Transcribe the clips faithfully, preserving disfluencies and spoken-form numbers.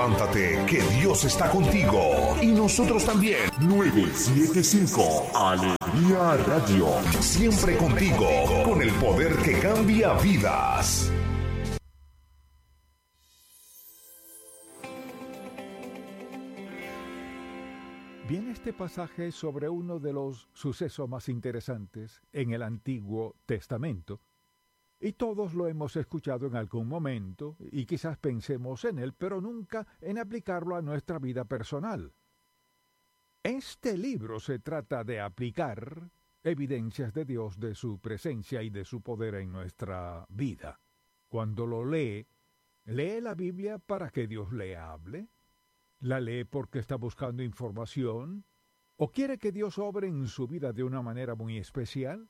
levántate, que Dios está contigo. Y nosotros también. nueve siete cinco Alegría Radio. Siempre contigo, con el poder que cambia vidas. Viene este pasaje sobre uno de los sucesos más interesantes en el Antiguo Testamento. Y todos lo hemos escuchado en algún momento, y quizás pensemos en él, pero nunca en aplicarlo a nuestra vida personal. Este libro se trata de aplicar evidencias de Dios, de su presencia y de su poder en nuestra vida. Cuando lo lee, ¿lee la Biblia para que Dios le hable? ¿La lee porque está buscando información? ¿O quiere que Dios obre en su vida de una manera muy especial?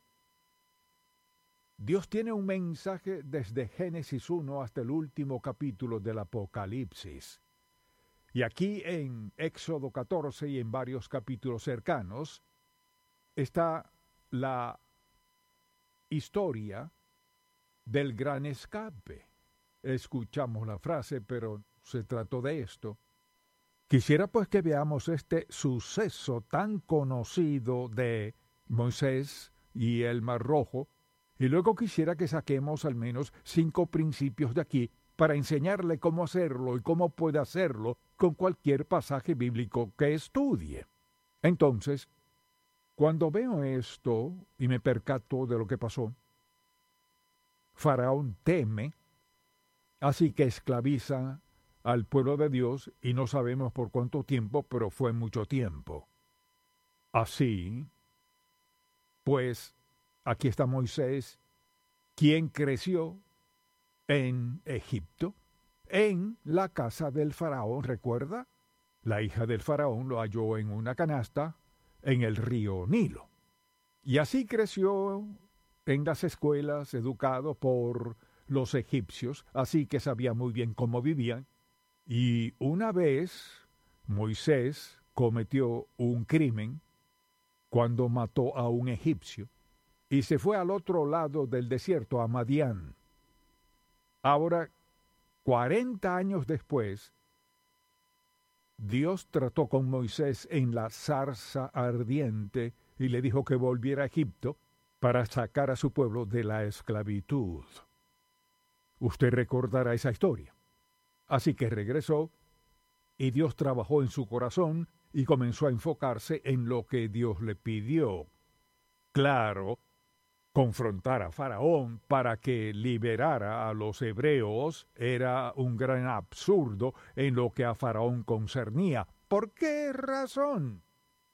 Dios tiene un mensaje desde Génesis uno hasta el último capítulo del Apocalipsis. Y aquí en Éxodo catorce y en varios capítulos cercanos está la historia del gran escape. Escuchamos la frase, pero se trató de esto. Quisiera pues que veamos este suceso tan conocido de Moisés y el Mar Rojo, y luego quisiera que saquemos al menos cinco principios de aquí para enseñarle cómo hacerlo y cómo puede hacerlo con cualquier pasaje bíblico que estudie. Entonces, cuando veo esto y me percato de lo que pasó, Faraón teme, así que esclaviza al pueblo de Dios y no sabemos por cuánto tiempo, pero fue mucho tiempo. Así, pues, aquí está Moisés, quien creció en Egipto, en la casa del faraón, ¿recuerda? La hija del faraón lo halló en una canasta en el río Nilo. Y así creció en las escuelas, educado por los egipcios, así que sabía muy bien cómo vivían. Y una vez Moisés cometió un crimen cuando mató a un egipcio y se fue al otro lado del desierto, a Madián. Ahora, cuarenta años después, Dios trató con Moisés en la zarza ardiente y le dijo que volviera a Egipto para sacar a su pueblo de la esclavitud. Usted recordará esa historia. Así que regresó y Dios trabajó en su corazón y comenzó a enfocarse en lo que Dios le pidió. Claro, confrontar a Faraón para que liberara a los hebreos era un gran absurdo en lo que a Faraón concernía. ¿Por qué razón?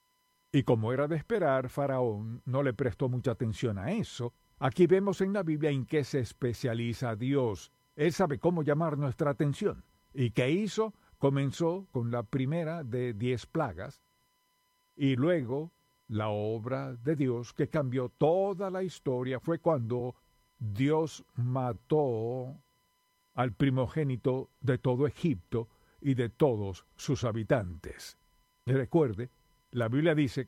Y como era de esperar, Faraón no le prestó mucha atención a eso. Aquí vemos en la Biblia en qué se especializa Dios. Él sabe cómo llamar nuestra atención. ¿Y qué hizo? Comenzó con la primera de diez plagas y luego la obra de Dios que cambió toda la historia fue cuando Dios mató al primogénito de todo Egipto y de todos sus habitantes. Recuerde, la Biblia dice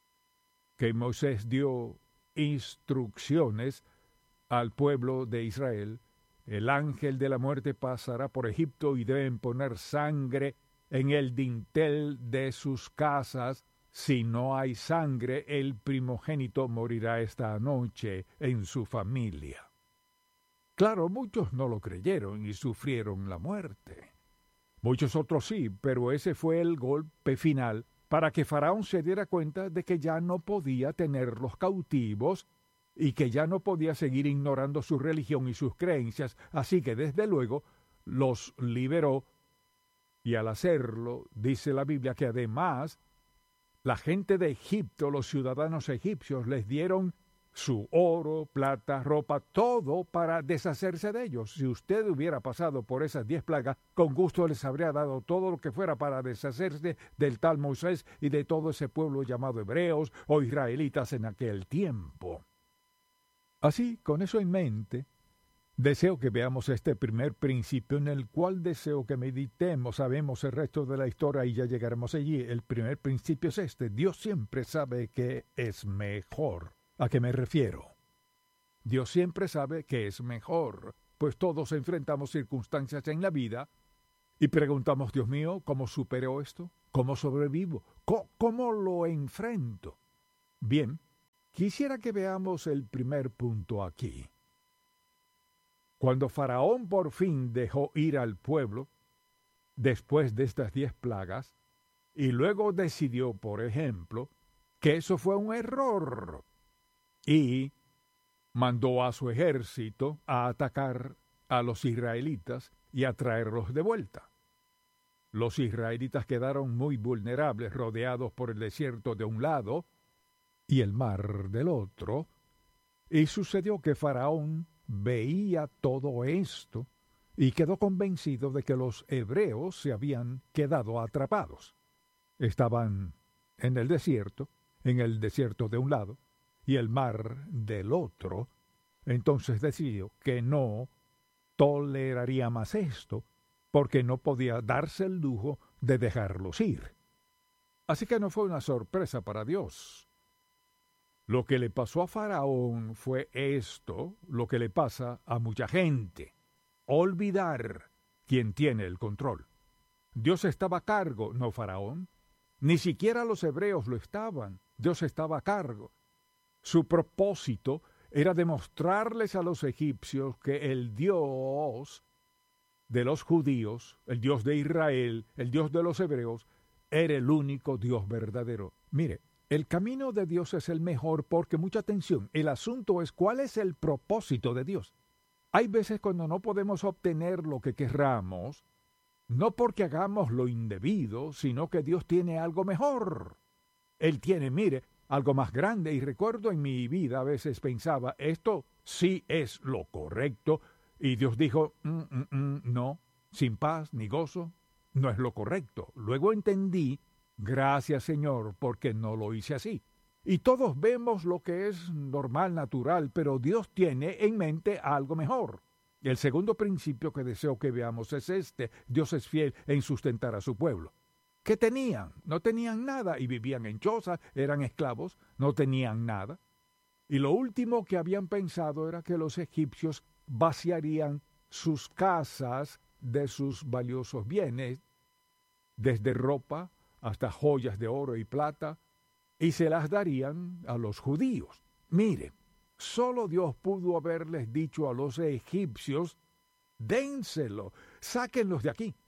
que Moisés dio instrucciones al pueblo de Israel. El ángel de la muerte pasará por Egipto y deben poner sangre en el dintel de sus casas. Si no hay sangre, el primogénito morirá esta noche en su familia. Claro, muchos no lo creyeron y sufrieron la muerte. Muchos otros sí, pero ese fue el golpe final para que Faraón se diera cuenta de que ya no podía tenerlos cautivos y que ya no podía seguir ignorando su religión y sus creencias, así que desde luego los liberó, y al hacerlo, dice la Biblia que además la gente de Egipto, los ciudadanos egipcios, les dieron su oro, plata, ropa, todo para deshacerse de ellos. Si usted hubiera pasado por esas diez plagas, con gusto les habría dado todo lo que fuera para deshacerse del tal Moisés y de todo ese pueblo llamado hebreos o israelitas en aquel tiempo. Así, con eso en mente, deseo que veamos este primer principio en el cual deseo que meditemos. Sabemos el resto de la historia y ya llegaremos allí. El primer principio es este: Dios siempre sabe que es mejor. ¿A qué me refiero? Dios siempre sabe que es mejor, pues todos enfrentamos circunstancias en la vida Y preguntamos, Dios mío, ¿cómo supero esto? ¿Cómo sobrevivo? ¿Cómo, cómo lo enfrento? Bien, quisiera que veamos el primer punto aquí. Cuando Faraón por fin dejó ir al pueblo, después de estas diez plagas, y luego decidió, por ejemplo, que eso fue un error, y mandó a su ejército a atacar a los israelitas y a traerlos de vuelta. Los israelitas quedaron muy vulnerables, rodeados por el desierto de un lado y el mar del otro, y sucedió que Faraón veía todo esto y quedó convencido de que los hebreos se habían quedado atrapados. Estaban en el desierto, en el desierto de un lado y el mar del otro. Entonces decidió que no toleraría más esto, porque no podía darse el lujo de dejarlos ir. Así que no fue una sorpresa para Dios. Lo que le pasó a Faraón fue esto, lo que le pasa a mucha gente: olvidar quién tiene el control. Dios estaba a cargo, no Faraón. Ni siquiera los hebreos lo estaban. Dios estaba a cargo. Su propósito era demostrarles a los egipcios que el Dios de los judíos, el Dios de Israel, el Dios de los hebreos, era el único Dios verdadero. Mire, el camino de Dios es el mejor porque, mucha atención, el asunto es cuál es el propósito de Dios. Hay veces cuando no podemos obtener lo que querramos, no porque hagamos lo indebido, sino que Dios tiene algo mejor. Él tiene, mire, algo más grande, y recuerdo en mi vida a veces pensaba, esto sí es lo correcto, y Dios dijo, mm, mm, mm, no, sin paz ni gozo, no es lo correcto. Luego entendí, gracias Señor, porque no lo hice así. Y todos vemos lo que es normal, natural, pero Dios tiene en mente algo mejor. El segundo principio que deseo que veamos es este: Dios es fiel en sustentar a su pueblo. ¿Qué tenían? No tenían nada y vivían en chozas, eran esclavos, no tenían nada. Y lo último que habían pensado era que los egipcios vaciarían sus casas de sus valiosos bienes, desde ropa hasta joyas de oro y plata, y se las darían a los judíos. Mire, solo Dios pudo haberles dicho a los egipcios, dénselo, sáquenlos de aquí.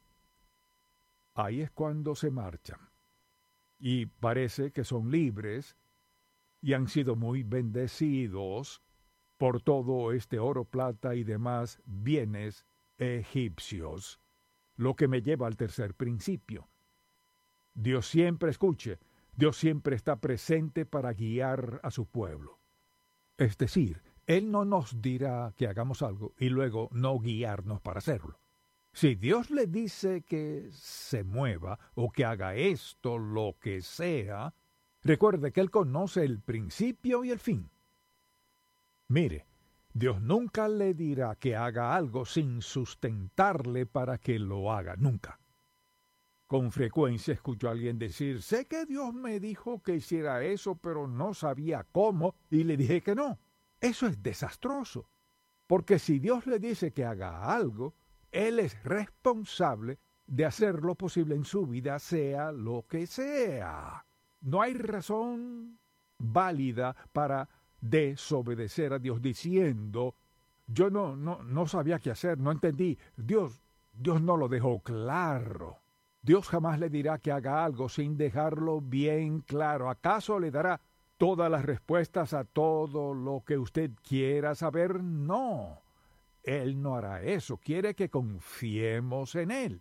Ahí es cuando se marchan. Y parece que son libres y han sido muy bendecidos por todo este oro, plata y demás bienes egipcios. Lo que me lleva al tercer principio. Dios siempre escuche, Dios siempre está presente para guiar a su pueblo. Es decir, Él no nos dirá que hagamos algo y luego no guiarnos para hacerlo. Si Dios le dice que se mueva o que haga esto, lo que sea, recuerde que Él conoce el principio y el fin. Mire, Dios nunca le dirá que haga algo sin sustentarle para que lo haga, nunca. Con frecuencia escucho a alguien decir, sé que Dios me dijo que hiciera eso, pero no sabía cómo, y le dije que no. Eso es desastroso, porque si Dios le dice que haga algo, Él es responsable de hacer lo posible en su vida, sea lo que sea. No hay razón válida para desobedecer a Dios diciendo, yo no, no, no sabía qué hacer, no entendí. Dios, Dios no lo dejó claro. Dios jamás le dirá que haga algo sin dejarlo bien claro. ¿Acaso le dará todas las respuestas a todo lo que usted quiera saber? No. Él no hará eso. Quiere que confiemos en Él.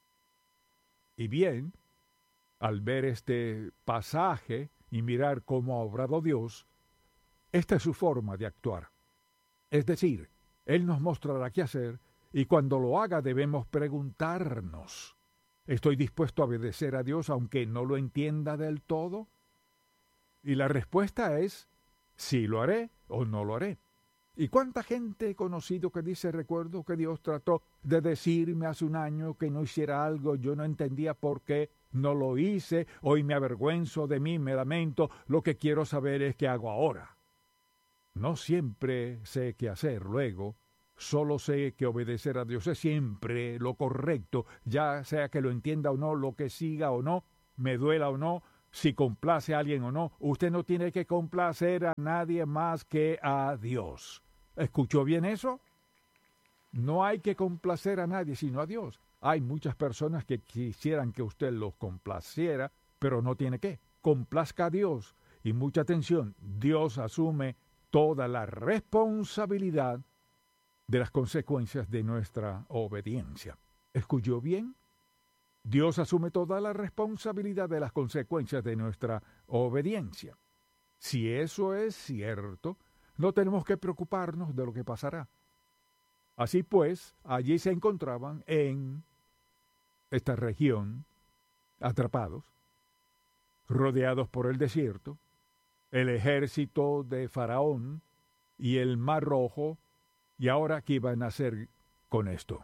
Y bien, al ver este pasaje y mirar cómo ha obrado Dios, esta es su forma de actuar. Es decir, Él nos mostrará qué hacer, y cuando lo haga debemos preguntarnos, ¿estoy dispuesto a obedecer a Dios aunque no lo entienda del todo? Y la respuesta es, sí lo haré o no lo haré. ¿Y cuánta gente he conocido que dice, recuerdo que Dios trató de decirme hace un año que no hiciera algo, yo no entendía por qué, no lo hice, hoy me avergüenzo de mí, me lamento, lo que quiero saber es qué hago ahora? No siempre sé qué hacer luego, solo sé que obedecer a Dios es siempre lo correcto, ya sea que lo entienda o no, lo que siga o no, me duela o no, si complace a alguien o no. Usted no tiene que complacer a nadie más que a Dios. ¿Escuchó bien eso? No hay que complacer a nadie sino a Dios. Hay muchas personas que quisieran que usted los complaciera, pero no tiene que. Complazca a Dios. Y mucha atención, Dios asume toda la responsabilidad de las consecuencias de nuestra obediencia. ¿Escuchó bien? Dios asume toda la responsabilidad de las consecuencias de nuestra obediencia. Si eso es cierto, no tenemos que preocuparnos de lo que pasará. Así pues, allí se encontraban en esta región, atrapados, rodeados por el desierto, el ejército de Faraón y el Mar Rojo, y ahora ¿qué iban a hacer con esto?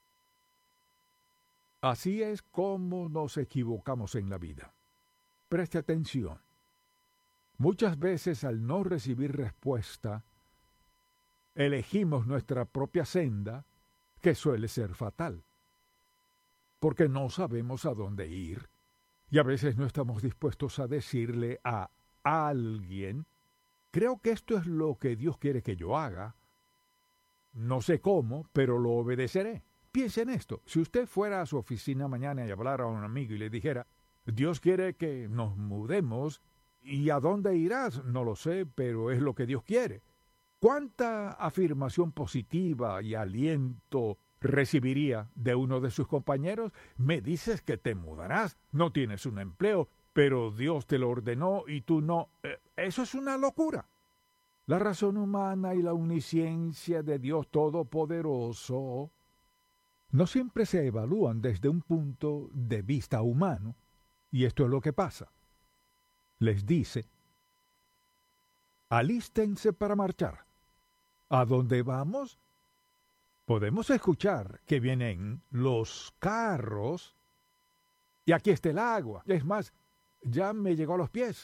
Así es como nos equivocamos en la vida. Preste atención. Muchas veces al no recibir respuesta, elegimos nuestra propia senda, que suele ser fatal, porque no sabemos a dónde ir, y a veces no estamos dispuestos a decirle a alguien, creo que esto es lo que Dios quiere que yo haga, no sé cómo, pero lo obedeceré. Piense en esto, si usted fuera a su oficina mañana y hablara a un amigo y le dijera, Dios quiere que nos mudemos, ¿y a dónde irás? No lo sé, pero es lo que Dios quiere. ¿Cuánta afirmación positiva y aliento recibiría de uno de sus compañeros? Me dices que te mudarás, no tienes un empleo, pero Dios te lo ordenó y tú no. Eh, eso es una locura. La razón humana y la omnisciencia de Dios Todopoderoso no siempre se evalúan desde un punto de vista humano, y esto es lo que pasa. Les dice, alístense para marchar. ¿A dónde vamos? Podemos escuchar que vienen los carros y aquí está el agua. Es más, ya me llegó a los pies.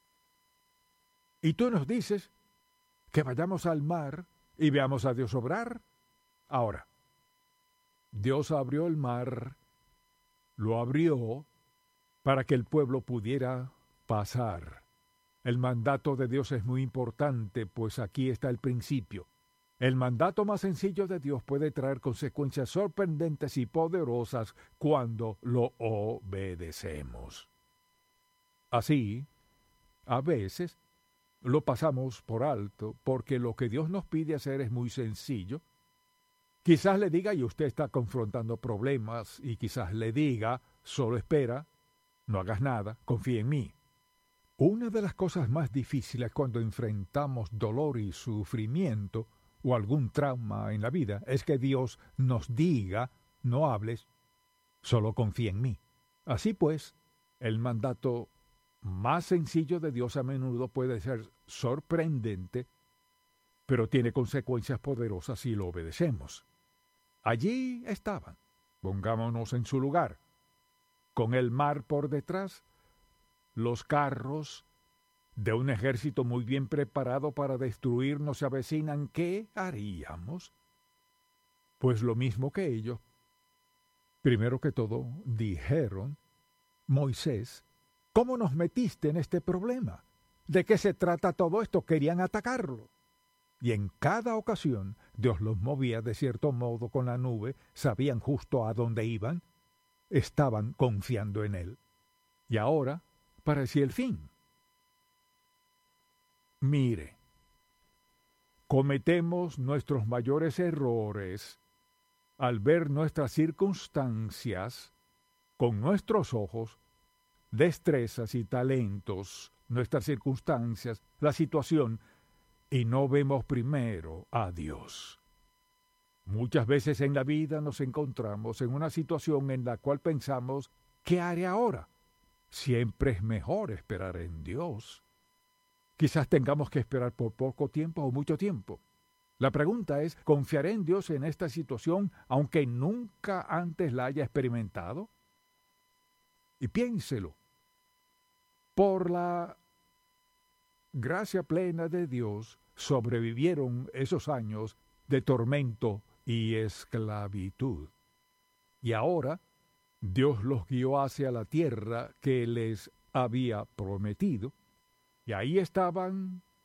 Y tú nos dices que vayamos al mar y veamos a Dios obrar. Ahora, Dios abrió el mar, lo abrió para que el pueblo pudiera pasar. El mandato de Dios es muy importante, pues aquí está el principio. El mandato más sencillo de Dios puede traer consecuencias sorprendentes y poderosas cuando lo obedecemos. Así, a veces, lo pasamos por alto porque lo que Dios nos pide hacer es muy sencillo. Quizás le diga, y usted está confrontando problemas, y quizás le diga, solo espera, no hagas nada, confía en mí. Una de las cosas más difíciles cuando enfrentamos dolor y sufrimiento o algún trauma en la vida es que Dios nos diga, no hables, solo confía en mí. Así pues, el mandato más sencillo de Dios a menudo puede ser sorprendente, pero tiene consecuencias poderosas si lo obedecemos. Allí estaban, pongámonos en su lugar, con el mar por detrás, los carros de un ejército muy bien preparado para destruirnos se avecinan. ¿Qué haríamos? Pues lo mismo que ellos. Primero que todo, dijeron, Moisés, ¿cómo nos metiste en este problema? ¿De qué se trata todo esto? Querían atacarlo. Y en cada ocasión Dios los movía de cierto modo con la nube, sabían justo a dónde iban, estaban confiando en él. Y ahora parecía el fin. Mire, cometemos nuestros mayores errores al ver nuestras circunstancias con nuestros ojos, destrezas y talentos, nuestras circunstancias, la situación, y no vemos primero a Dios. Muchas veces en la vida nos encontramos en una situación en la cual pensamos, ¿qué haré ahora? Siempre es mejor esperar en Dios. Quizás tengamos que esperar por poco tiempo o mucho tiempo. La pregunta es, ¿confiaré en Dios en esta situación aunque nunca antes la haya experimentado? Y piénselo. Por la gracia plena de Dios sobrevivieron esos años de tormento y esclavitud. Y ahora Dios los guió hacia la tierra que les había prometido, y ahí estaban